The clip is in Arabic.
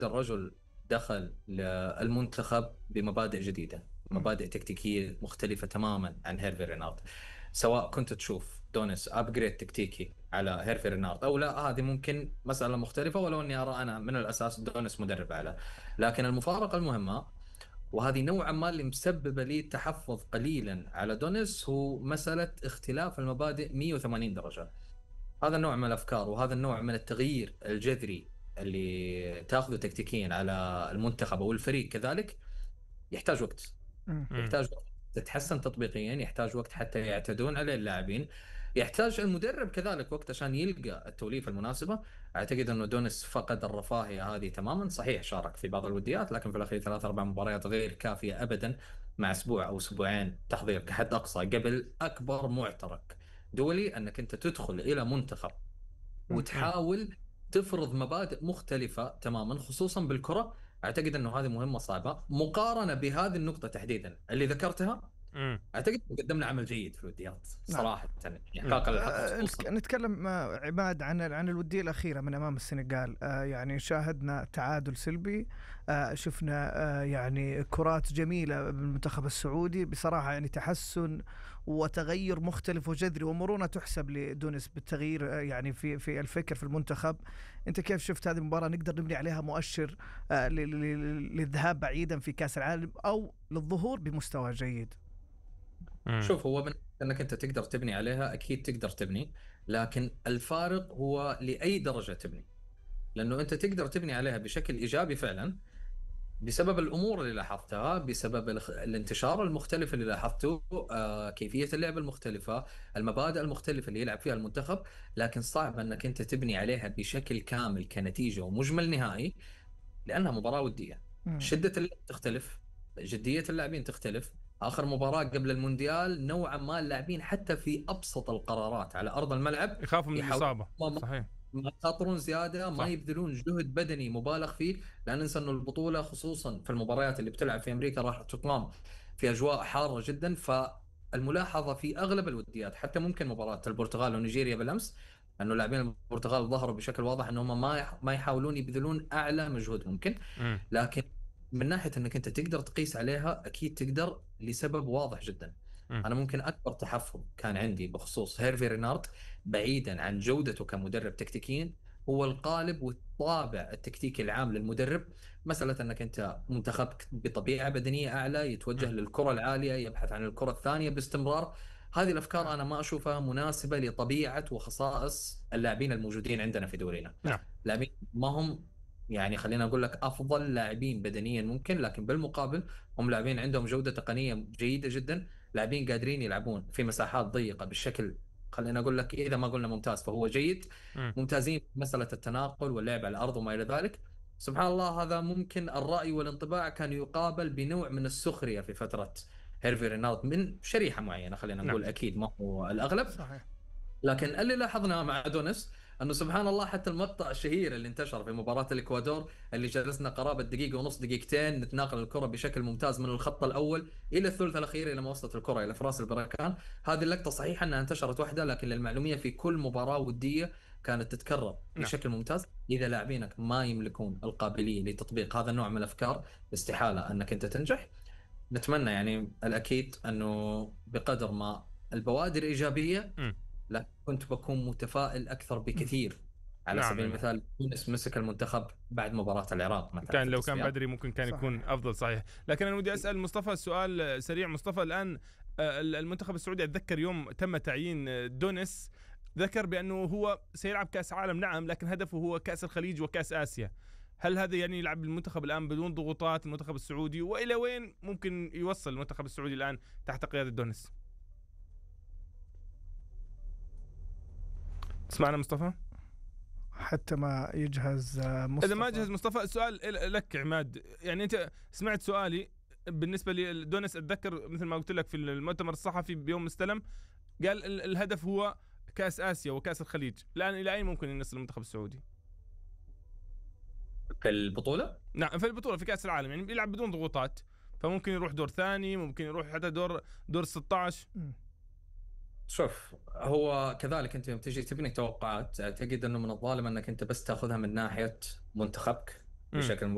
الرجل دخل للمنتخب بمبادئ جديدة، مبادئ تكتيكية مختلفة تماما عن هيرفي رينارد. سواء كنت تشوف دونيس أبجريد تكتيكي على هيرفي رينارد أو لا، هذه ممكن مسألة مختلفة، ولو أني أرى أنا من الأساس دونيس مدرب أعلى. لكن المفارقة المهمة، وهذه نوعا ما اللي مسببة لي تحفظ قليلا على دونيس، هو مسألة اختلاف المبادئ 180 درجة. هذا النوع من الافكار وهذا النوع من التغيير الجذري اللي تاخذه تكتيكيا على المنتخب او الفريق كذلك يحتاج وقت. يحتاج وقت تتحسن تطبيقيا، يحتاج وقت حتى يعتادون عليه اللاعبين، يحتاج المدرب كذلك وقت عشان يلقى التوليفه المناسبه. اعتقد انه دونيس فقد الرفاهيه هذه تماما. صحيح شارك في بعض الوديات، لكن في الاخير 3 4 مباريات غير كافيه ابدا، مع اسبوع او اسبوعين تحضير كحد اقصى قبل اكبر معترك دولي انك انت تدخل الى منتخب وتحاول تفرض مبادئ مختلفة تماما، خصوصا بالكرة. أعتقد أنه هذه مهمة صعبة مقارنة بهذه النقطة تحديدا اللي ذكرتها. أعتقد قدمنا عمل جيد في الوديات صراحة، إحقاقا للحق. نتكلم عماد عن الودية الأخيرة من أمام السنغال. يعني شاهدنا تعادل سلبي، شفنا يعني كرات جميلة بالمنتخب السعودي بصراحة، يعني تحسن وتغير مختلف وجذري ومرونة تحسب لدونيس بالتغيير يعني في الفكر في المنتخب. أنت كيف شفت هذه المباراة؟ نقدر نبني عليها مؤشر للذهاب بعيدا في كأس العالم أو للظهور بمستوى جيد؟ شوف، هو من انك انت تقدر تبني عليها اكيد تقدر تبني، لكن الفارق هو لاي درجه تبني. لانه انت تقدر تبني عليها بشكل ايجابي فعلا بسبب الامور اللي لاحظتها، بسبب الانتشار المختلف اللي لاحظته، كيفيه اللعب المختلفه، المبادئ المختلفه اللي يلعب فيها المنتخب. لكن صعب انك انت تبني عليها بشكل كامل كنتيجه ومجمل نهائي، لانها مباراه وديه. شده اللعب تختلف، جديه اللاعبين تختلف. اخر مباراه قبل المونديال نوعا ما اللاعبين حتى في ابسط القرارات على ارض الملعب يخافوا من الاصابه. صحيح، ما يخاطرون زياده، ما يبذلون جهد بدني مبالغ فيه. لا ننسى انه البطوله خصوصا في المباريات اللي بتلعب في امريكا راح تقام في اجواء حاره جدا. فالملاحظه في اغلب الوديات، حتى ممكن مباراه البرتغال ونيجيريا بالامس، انه لاعبين البرتغال ظهروا بشكل واضح انهم ما يحاولون يبذلون اعلى مجهود ممكن. لكن من ناحيه انك انت تقدر تقيس عليها، اكيد تقدر لسبب واضح جدا. انا ممكن اكبر تحفظ كان عندي بخصوص هيرفي رينارد، بعيدا عن جودته كمدرب تكتيكيا، هو القالب والطابع التكتيكي العام للمدرب. مسألة أنك أنت منتخبك بطبيعة بدنية أعلى، يتوجه للكرة العالية، يبحث عن الكرة الثانية باستمرار. هذه الأفكار أنا ما أشوفها مناسبة لطبيعة وخصائص اللاعبين الموجودين عندنا في دورينا. لاعبين ما هم يعني خلينا أقول لك أفضل لاعبين بدنيا ممكن، لكن بالمقابل هم لاعبين عندهم جودة تقنية جيدة جدا، لاعبين قادرين يلعبون في مساحات ضيقة بالشكل، خلينا أقول لك إذا ما قلنا ممتاز فهو جيد. ممتازين في مسألة التناقل واللعب على الأرض وما إلى ذلك. سبحان الله، هذا ممكن الرأي والانطباع كان يقابل بنوع من السخرية في فترة هيرفي رينارد من شريحة معينة، خلينا نقول أكيد ما هو الأغلب. صحيح. لكن اللي لاحظناه مع دونيس انه سبحان الله، حتى المقطع الشهير اللي انتشر في مباراة الاكوادور اللي جلسنا قرابة دقيقة ونص دقيقتين نتناقل الكرة بشكل ممتاز من الخط الاول الى الثلث الاخير الى ما وصلت الكرة الى فراس البركان. هذه اللقطة صحيح انها انتشرت واحدة، لكن للمعلومية في كل مباراة ودية كانت تتكرر بشكل ممتاز. اذا لاعبينك ما يملكون القابلية لتطبيق هذا النوع من الافكار، استحالة انك انت تنجح. نتمنى يعني الاكيد انه بقدر ما البوادر ايجابية، لا كنت بكون متفائل أكثر بكثير. على سبيل المثال تونس مسك المنتخب بعد مباراة العراق مثلا، كان لو كان بدري ممكن كان يكون أفضل. صحيح. لكن أنا ودي أسأل مصطفى سؤال سريع. مصطفى، الآن المنتخب السعودي أتذكر يوم تم تعيين دونيس ذكر بأنه هو سيلعب كأس عالم، نعم، لكن هدفه هو كأس الخليج وكأس آسيا. هل هذا يعني يلعب المنتخب الآن بدون ضغوطات المنتخب السعودي؟ وإلى وين ممكن يوصل المنتخب السعودي الآن تحت قيادة دونيس؟ اسمعنا مصطفى؟ حتى ما يجهز مصطفى. إذا ما جهز مصطفى، السؤال لك عماد. يعني أنت سمعت سؤالي بالنسبة لدونيس. أتذكر مثل ما قلت لك في المؤتمر الصحفي بيوم استلم، قال الهدف هو كأس آسيا وكأس الخليج. الآن إلى أين ممكن يصل المنتخب السعودي في البطولة؟ نعم، في البطولة، في كأس العالم، يعني بيلعب بدون ضغوطات، فممكن يروح دور ثاني، ممكن يروح حتى دور 16. شوف، هو كذلك انت يوم تجي تبني توقعات، اعتقد انه من الظالم انك انت بس تاخذها من ناحيه منتخبك بشكل